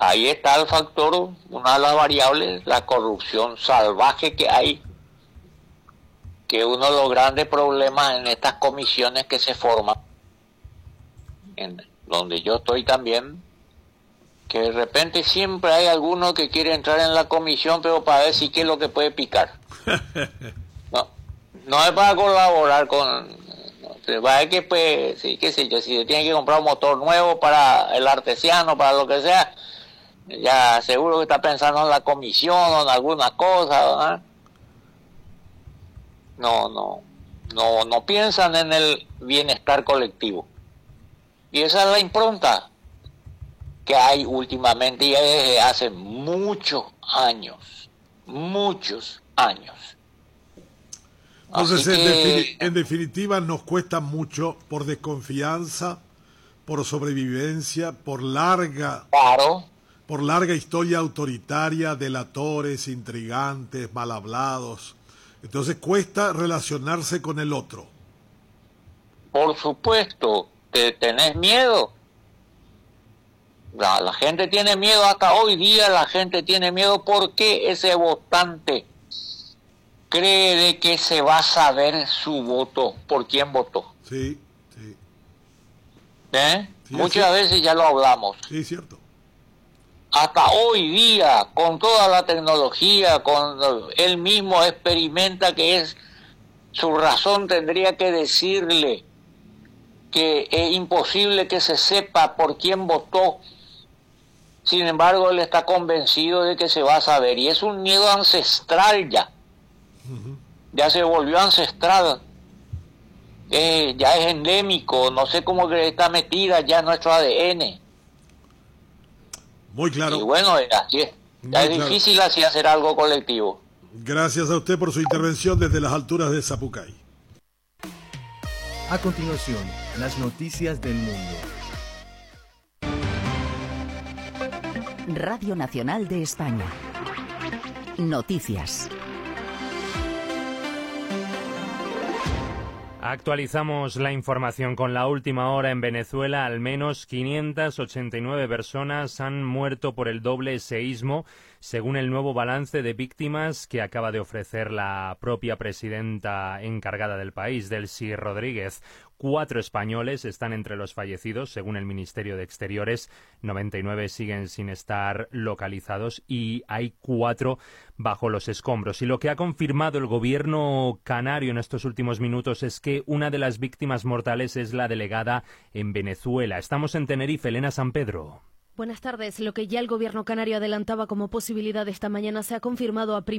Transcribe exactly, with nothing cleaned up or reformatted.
ahí está el factor, una de las variables, la corrupción salvaje que hay, que uno de los grandes problemas en estas comisiones que se forman, en donde yo estoy también, que de repente siempre hay alguno que quiere entrar en la comisión, pero para ver si qué es lo que puede picar. No, no es para colaborar con... No, va a ver que pues, sí, qué sé yo, si se tiene que comprar un motor nuevo para el artesiano, para lo que sea, ya seguro que está pensando en la comisión o en alguna cosa, ¿verdad? No, no, no, no piensan en el bienestar colectivo. Y esa es la impronta que hay últimamente, y desde hace muchos años, muchos años. Entonces, Así en, que, defini en definitiva, nos cuesta mucho por desconfianza, por sobrevivencia, por larga, claro, por larga historia autoritaria, delatores, intrigantes, mal hablados. Entonces cuesta relacionarse con el otro. por supuesto, te tenés miedo. La, la gente tiene miedo, hasta hoy día la gente tiene miedo porque ese votante cree de que se va a saber su voto, por quién votó. Sí, sí. ¿Eh? Sí, Muchas sí. veces ya lo hablamos. Sí, cierto. Hasta hoy día, con toda la tecnología, con él mismo experimenta que es su razón, tendría que decirle que es imposible que se sepa por quién votó. Sin embargo, él está convencido de que se va a saber, y es un miedo ancestral ya. Uh-huh. Ya se volvió ancestral, eh, ya es endémico, no sé cómo que está metida ya en nuestro A D N. Muy claro. Y bueno, así es. Ya es difícil así hacer algo colectivo. Gracias a usted por su intervención desde las alturas de Zapucay. A continuación, las noticias del mundo. Radio Nacional de España. Noticias. Actualizamos la información con la última hora. En Venezuela, al menos quinientas ochenta y nueve personas han muerto por el doble seísmo, según el nuevo balance de víctimas que acaba de ofrecer la propia presidenta encargada del país, Delcy Rodríguez. Cuatro españoles están entre los fallecidos, según el Ministerio de Exteriores. noventa y nueve siguen sin estar localizados y hay cuatro bajo los escombros. Y lo que ha confirmado el gobierno canario en estos últimos minutos es que una de las víctimas mortales es la delegada en Venezuela. Estamos en Tenerife, Elena San Pedro. Buenas tardes. Lo que ya el gobierno canario adelantaba como posibilidad esta mañana se ha confirmado a